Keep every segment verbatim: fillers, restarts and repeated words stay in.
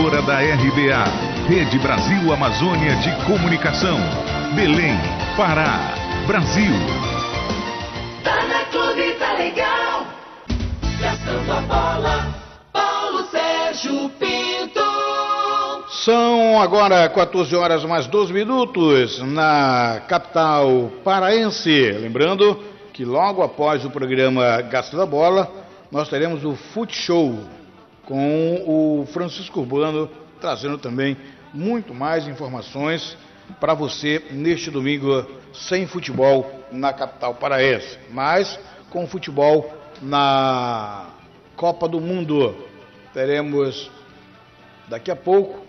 emissora da R B A, Rede Brasil Amazônia de Comunicação. Belém, Pará, Brasil. Tá na Clube, tá legal. Gastando a bola, Paulo Sérgio Pinto. São agora quatorze horas mais doze minutos na capital paraense. Lembrando que logo após o programa Gastando a Bola, nós teremos o Fute Show com o Francisco Urbano, trazendo também muito mais informações para você neste domingo sem futebol na capital paraense, mas com futebol na Copa do Mundo. Teremos daqui a pouco,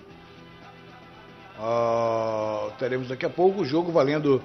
uh, teremos daqui a pouco o jogo valendo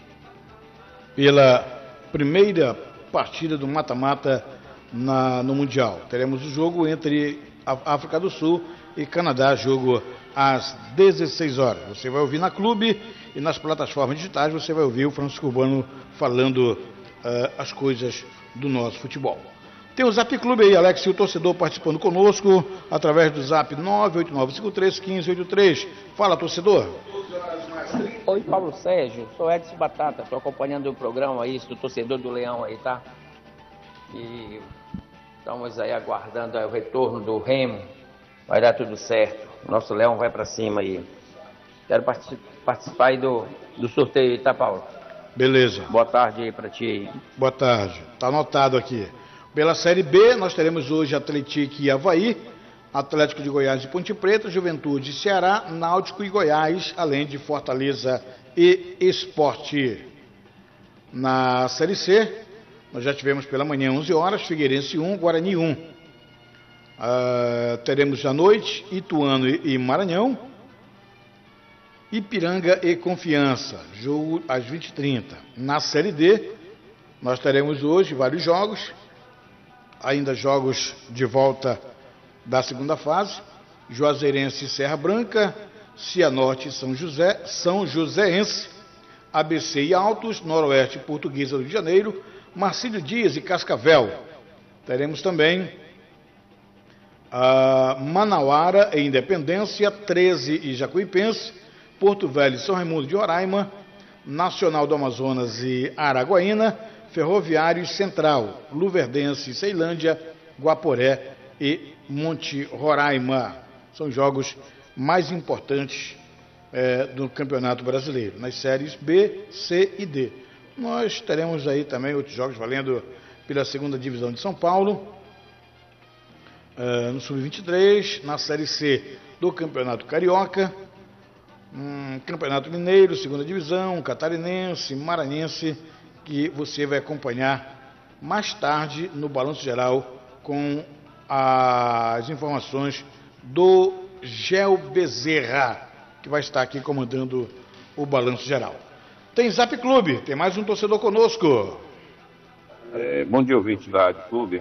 pela primeira partida do mata-mata Na, no Mundial. Teremos o jogo entre a África do Sul e Canadá, jogo às dezesseis horas. Você vai ouvir na Clube e nas plataformas digitais, você vai ouvir o Francisco Urbano falando uh, as coisas do nosso futebol. Tem o Zap Clube aí, Alex, e o torcedor participando conosco através do Zap nove oito nove cinco três um cinco oito três. Fala, torcedor. Oi, Paulo Sérgio, sou Edson Batata, estou acompanhando o programa aí, do torcedor do Leão aí, tá? E estamos aí aguardando o retorno do Remo. Vai dar tudo certo. Nosso Leão vai para cima aí. Quero particip- participar aí do, do sorteio, tá, Paulo? Beleza. Boa tarde aí para ti aí. Boa tarde. Tá anotado aqui. Pela Série B, nós teremos hoje Atlético e Avaí, Atlético de Goiás e Ponte Preta, Juventude e Ceará, Náutico e Goiás, além de Fortaleza e Sport. Na Série C, nós já tivemos pela manhã onze horas, Figueirense um, Guarani um. Uh, teremos à noite Ituano e Maranhão, Ipiranga e Confiança, jogo às vinte e trinta. Na Série D, nós teremos hoje vários jogos, ainda jogos de volta da segunda fase, Juazeirense e Serra Branca, Cianorte e São José, São Joséense, A B C e Altos, Noroeste e Portuguesa do Rio de Janeiro, Marcílio Dias e Cascavel. Teremos também a Manauara e Independência, treze e Jacuipense, Porto Velho e São Raimundo de Roraima, Nacional do Amazonas e Araguaína, Ferroviário e Central, Luverdense e Ceilândia, Guaporé e Monte Roraima. São jogos mais importantes é, do Campeonato Brasileiro, nas séries B, C e D. Nós teremos aí também outros jogos valendo pela segunda divisão de São Paulo, uh, no sub vinte e três, na Série C do Campeonato Carioca, um, Campeonato Mineiro, segunda divisão, Catarinense, Maranhense, que você vai acompanhar mais tarde no Balanço Geral com as informações do Gel Bezerra, que vai estar aqui comandando o Balanço Geral. Tem Zap Clube, tem mais um torcedor conosco. É, bom dia, ouvinte da Rádio Clube.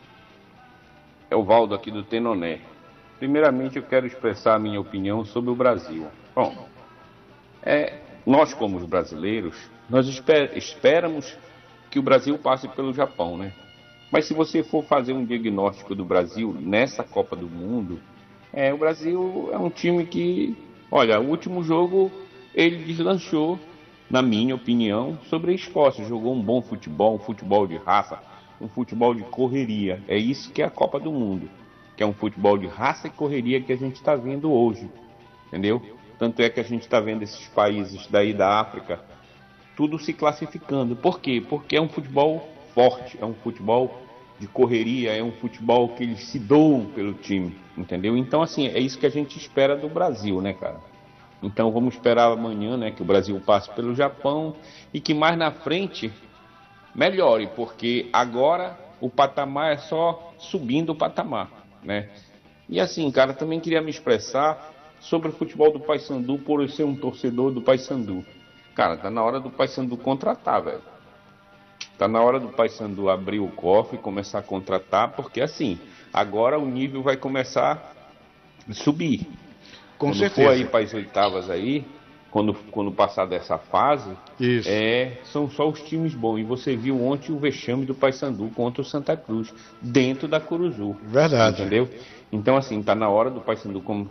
É o Valdo aqui do Tenoné. Primeiramente, eu quero expressar a minha opinião sobre o Brasil. Bom, é, nós como os brasileiros, nós esper- esperamos que o Brasil passe pelo Japão, né? Mas se você for fazer um diagnóstico do Brasil nessa Copa do Mundo, é, o Brasil é um time que, olha, o último jogo ele deslanchou, na minha opinião, sobre a Escócia. Jogou um bom futebol, um futebol de raça, um futebol de correria. É isso que é a Copa do Mundo, que é um futebol de raça e correria que a gente está vendo hoje, entendeu? Tanto é que a gente está vendo esses países daí da África, tudo se classificando. Por quê? Porque é um futebol forte, é um futebol de correria, é um futebol que eles se doam pelo time, entendeu? Então, assim, é isso que a gente espera do Brasil, né, cara? Então vamos esperar amanhã, né, que o Brasil passe pelo Japão e que mais na frente melhore, porque agora o patamar é só subindo o patamar, né? E assim, cara, também queria me expressar sobre o futebol do Paysandu por eu ser um torcedor do Paysandu. Cara, tá na hora do Paysandu contratar, velho. Tá na hora do Paysandu abrir o cofre e começar a contratar, porque assim, agora o nível vai começar a subir. Com quando certeza. for aí para as oitavas aí, quando, quando passar dessa fase, Isso. É, são só os times bons. E você viu ontem o vexame do Paysandu contra o Santa Cruz, dentro da Curuzu. Verdade. Entendeu? Então, assim, tá na hora do Paysandu com,